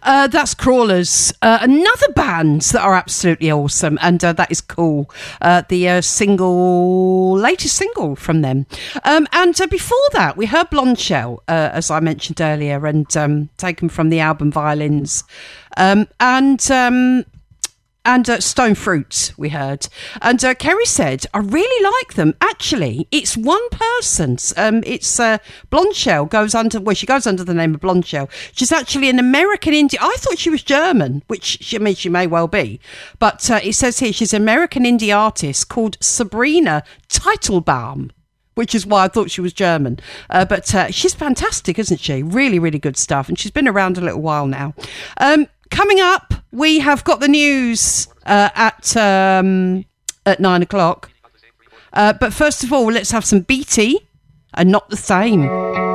That's Crawlers, another band that are absolutely awesome, and that is Cool, the latest single from them. And before that, we heard Blonde Shell, as I mentioned earlier, and taken from the album Violins, and Stone Fruit we heard. And Kerry said, I really like them. Actually, it's one person's. It's Blonde Shell she goes under the name of Blonde Shell. She's actually an American indie. I thought she was German, which she may well be. But it says here she's an American indie artist called Sabrina Teitelbaum, which is why I thought she was German. But she's fantastic, isn't she? Really, really good stuff. And she's been around a little while now. Coming up, we have got the news at 9 o'clock. But first of all, let's have some BT and Not the Same.